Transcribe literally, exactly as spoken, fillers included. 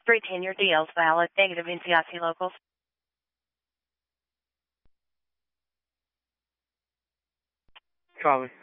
three ten, your D L's valid. Negative N C I C locals. Copy.